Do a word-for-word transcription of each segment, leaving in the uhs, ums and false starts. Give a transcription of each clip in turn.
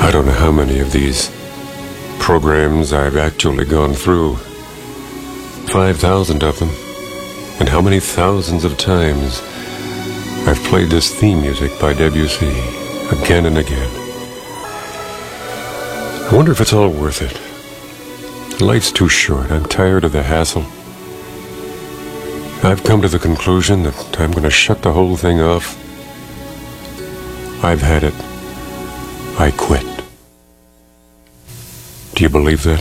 I don't know how many of these programs I've actually gone through. Five thousand of them. And how many thousands of times I've played this theme music by Debussy again and again. I wonder if it's all worth it. Life's too short. I'm tired of the hassle. I've come to the conclusion that I'm going to shut the whole thing off. I've had it. I quit. Do you believe that?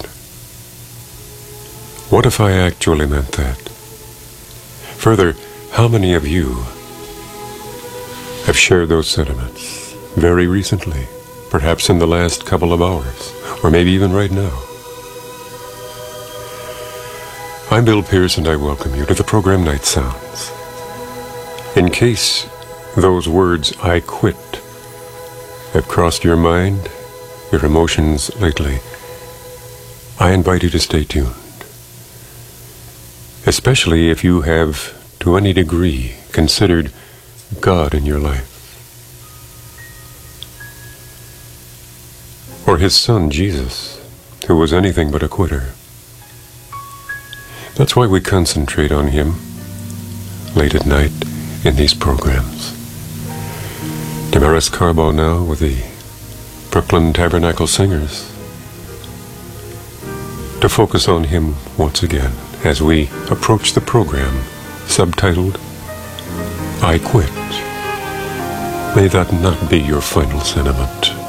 What if I actually meant that? Further, how many of you have shared those sentiments very recently, perhaps in the last couple of hours, or maybe even right now? I'm Bill Pierce, and I welcome you to the program Night Sounds. In case those words, I quit, have crossed your mind, your emotions lately, I invite you to stay tuned. Especially if you have, to any degree, considered God in your life. Or his son, Jesus, who was anything but a quitter. That's why we concentrate on him late at night in these programs. Damaris Carbo now with the Brooklyn Tabernacle Singers, to focus on him once again as we approach the program subtitled, I Quit. May that not be your final sentiment.